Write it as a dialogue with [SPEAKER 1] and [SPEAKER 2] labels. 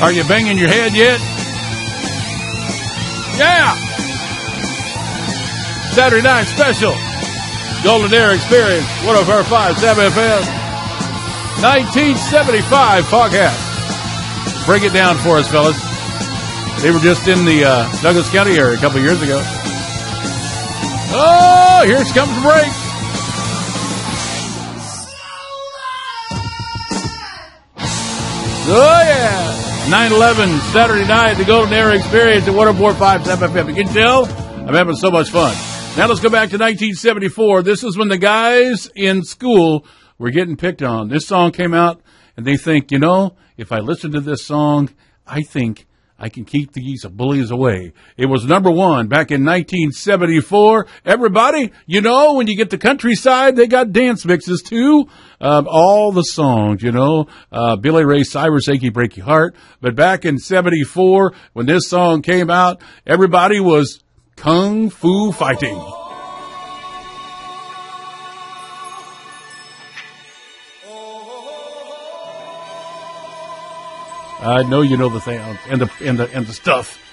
[SPEAKER 1] Are you banging your head yet? Yeah! Saturday night special. Golden Era Experience. 104.5 FM. 1975 Foghat. Break it down for us, fellas. They were just in the Douglas County area a couple of years ago. Oh, here comes the break. Oh, yeah. 9/11 Saturday night, the Golden Era Experience at 104.5 FM. You can tell I'm having so much fun. Now let's go back to 1974. This is when the guys in school were getting picked on. This song came out, and they think, you know, if I listen to this song, I think I can keep these bullies away. It was number one back in 1974. Everybody, you know, when you get to countryside, they got dance mixes too. All the songs, you know, Billy Ray Cyrus, Achy Breaky Heart. But back in 74, when this song came out, everybody was kung fu fighting. I know you know the thing and the stuff.